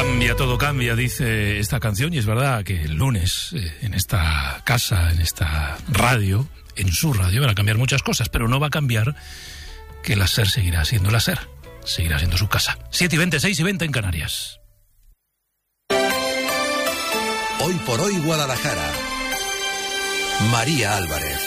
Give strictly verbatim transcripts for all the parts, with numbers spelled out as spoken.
Cambia, todo cambia, dice esta canción, y es verdad que el lunes eh, en esta casa, en esta radio, en su radio, van a cambiar muchas cosas, pero no va a cambiar que la SER seguirá siendo la SER, seguirá siendo su casa. siete y veinte, seis y veinte en Canarias. Hoy por hoy Guadalajara. María Álvarez.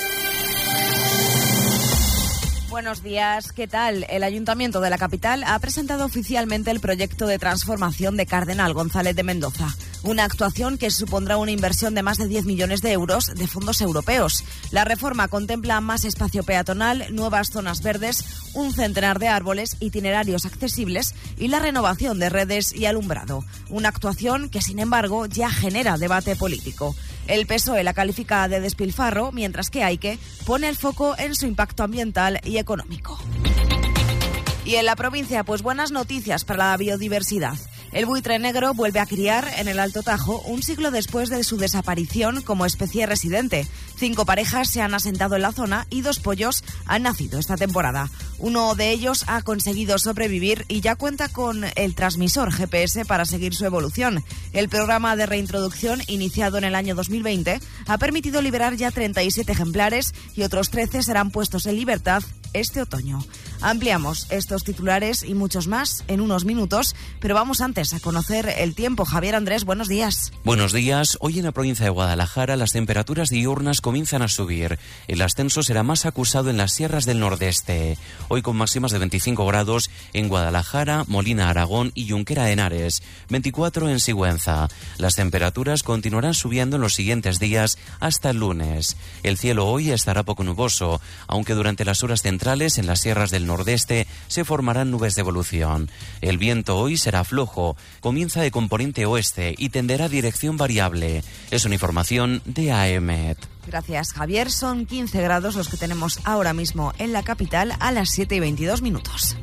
Buenos días, ¿qué tal? El Ayuntamiento de la capital ha presentado oficialmente el proyecto de transformación de Cardenal González de Mendoza. Una actuación que supondrá una inversión de más de diez millones de euros de fondos europeos. La reforma contempla más espacio peatonal, nuevas zonas verdes, un centenar de árboles, itinerarios accesibles y la renovación de redes y alumbrado. Una actuación que, sin embargo, ya genera debate político. El P S O E la califica de despilfarro, mientras que Aike pone el foco en su impacto ambiental y económico. Y en la provincia, pues buenas noticias para la biodiversidad. El buitre negro vuelve a criar en el Alto Tajo un siglo después de su desaparición como especie residente. Cinco parejas se han asentado en la zona y dos pollos han nacido esta temporada. Uno de ellos ha conseguido sobrevivir y ya cuenta con el transmisor G P S para seguir su evolución. El programa de reintroducción, iniciado en el año dos mil veinte, ha permitido liberar ya treinta y siete ejemplares y otros trece serán puestos en libertad este otoño. Ampliamos estos titulares y muchos más en unos minutos, pero vamos antes a conocer el tiempo. Javier Andrés, buenos días. Buenos días. Hoy en la provincia de Guadalajara las temperaturas diurnas comienzan a subir. El ascenso será más acusado en las sierras del nordeste. Hoy con máximas de veinticinco grados en Guadalajara, Molina, Aragón y Junquera de Henares. veinticuatro en Sigüenza. Las temperaturas continuarán subiendo en los siguientes días hasta el lunes. El cielo hoy estará poco nuboso, aunque durante las horas centrales en las sierras del nordeste se formarán nubes de evolución. El viento hoy será flojo, comienza de componente oeste y tenderá dirección variable. Es una información de A E M E T. Gracias, Javier. Son quince grados los que tenemos ahora mismo en la capital a las siete y veintidós minutos.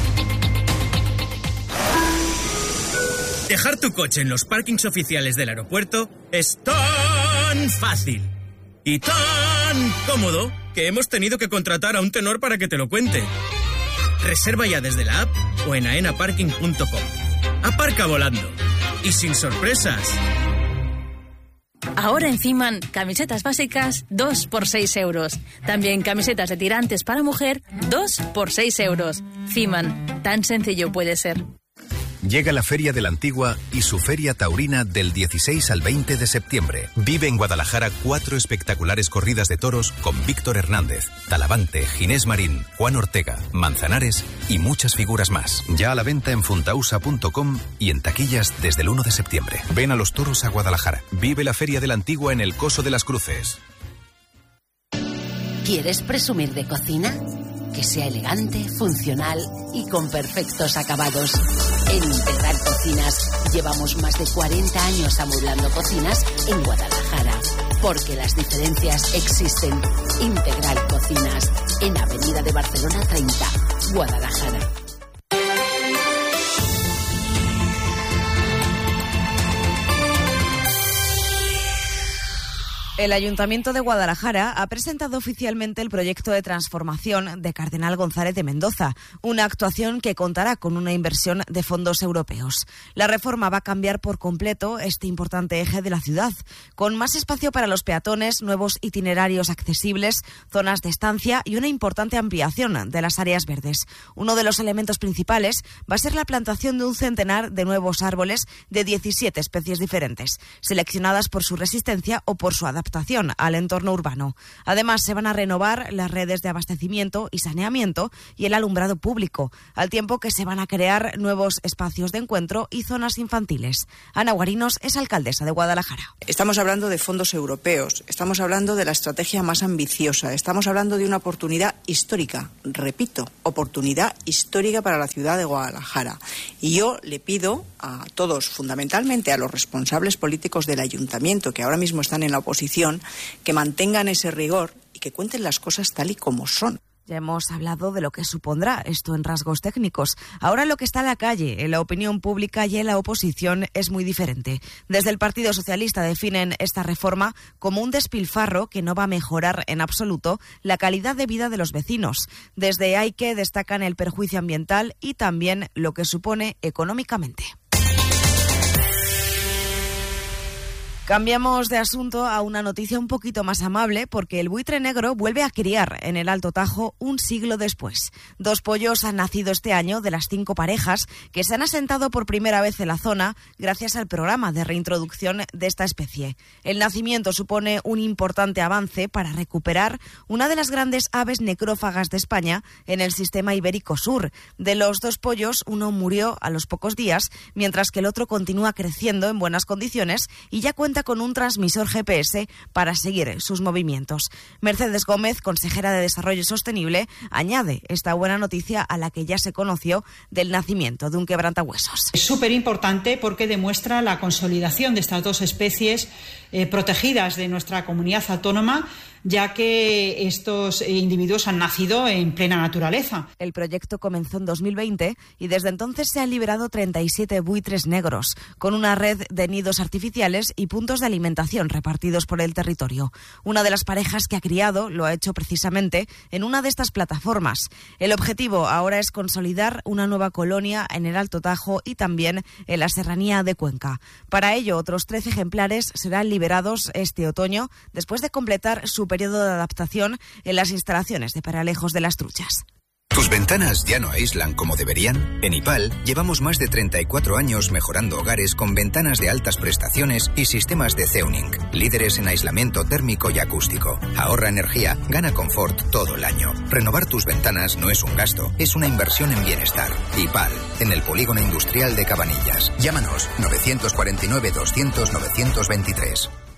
Dejar tu coche en los parkings oficiales del aeropuerto es tan fácil y tan cómodo que hemos tenido que contratar a un tenor para que te lo cuente. Reserva ya desde la app o en aena parking punto com. Aparca volando y sin sorpresas. Ahora en Fiman, camisetas básicas dos por seis euros. También camisetas de tirantes para mujer dos por seis euros. Fiman, tan sencillo puede ser. Llega la Feria de la Antigua y su Feria Taurina del dieciséis al veinte de septiembre. Vive en Guadalajara cuatro espectaculares corridas de toros con Víctor Hernández, Talavante, Ginés Marín, Juan Ortega, Manzanares y muchas figuras más. Ya a la venta en funtausa punto com y en taquillas desde el uno de septiembre. Ven a los toros a Guadalajara. Vive la Feria de la Antigua en el Coso de las Cruces. ¿Quieres presumir de cocina? Que sea elegante, funcional y con perfectos acabados. En Integral Cocinas llevamos más de cuarenta años amueblando cocinas en Guadalajara. Porque las diferencias existen. Integral Cocinas, en Avenida de Barcelona treinta, Guadalajara. El Ayuntamiento de Guadalajara ha presentado oficialmente el proyecto de transformación de Cardenal González de Mendoza, una actuación que contará con una inversión de fondos europeos. La reforma va a cambiar por completo este importante eje de la ciudad, con más espacio para los peatones, nuevos itinerarios accesibles, zonas de estancia y una importante ampliación de las áreas verdes. Uno de los elementos principales va a ser la plantación de un centenar de nuevos árboles de diecisiete especies diferentes, seleccionadas por su resistencia o por su adaptación al entorno urbano. Además, se van a renovar las redes de abastecimiento y saneamiento y el alumbrado público, al tiempo que se van a crear nuevos espacios de encuentro y zonas infantiles. Ana Guarinos es alcaldesa de Guadalajara. Estamos hablando de fondos europeos, estamos hablando de la estrategia más ambiciosa, estamos hablando de una oportunidad histórica, repito, oportunidad histórica para la ciudad de Guadalajara. Y yo le pido a todos, fundamentalmente a los responsables políticos del ayuntamiento, que ahora mismo están en la oposición, que mantengan ese rigor y que cuenten las cosas tal y como son. Ya hemos hablado de lo que supondrá esto en rasgos técnicos. Ahora lo que está en la calle, en la opinión pública y en la oposición es muy diferente. Desde el Partido Socialista definen esta reforma como un despilfarro que no va a mejorar en absoluto la calidad de vida de los vecinos. Desde Aike destacan el perjuicio ambiental y también lo que supone económicamente. Cambiamos de asunto a una noticia un poquito más amable porque el buitre negro vuelve a criar en el Alto Tajo un siglo después. Dos pollos han nacido este año de las cinco parejas que se han asentado por primera vez en la zona gracias al programa de reintroducción de esta especie. El nacimiento supone un importante avance para recuperar una de las grandes aves necrófagas de España en el sistema ibérico sur. De los dos pollos, uno murió a los pocos días, mientras que el otro continúa creciendo en buenas condiciones y ya cuenta con un transmisor G P S para seguir sus movimientos. Mercedes Gómez, consejera de Desarrollo Sostenible, añade esta buena noticia a la que ya se conoció del nacimiento de un quebrantahuesos. Es súper importante porque demuestra la consolidación de estas dos especies eh, protegidas de nuestra comunidad autónoma, ya que estos individuos han nacido en plena naturaleza. El proyecto comenzó en dos mil veinte y desde entonces se han liberado treinta y siete buitres negros, con una red de nidos artificiales y puntos de alimentación repartidos por el territorio. Una de las parejas que ha criado lo ha hecho precisamente en una de estas plataformas. El objetivo ahora es consolidar una nueva colonia en el Alto Tajo y también en la serranía de Cuenca. Para ello, otros trece ejemplares serán liberados este otoño, después de completar su periodo de adaptación en las instalaciones de Peralejos de las Truchas. ¿Tus ventanas ya no aíslan como deberían? En IPAL llevamos más de treinta y cuatro años mejorando hogares con ventanas de altas prestaciones y sistemas de Zeuning, líderes en aislamiento térmico y acústico. Ahorra energía, gana confort todo el año. Renovar tus ventanas no es un gasto, es una inversión en bienestar. IPAL, en el Polígono Industrial de Cabanillas. Llámanos nueve cuatro nueve, doscientos, novecientos veintitrés.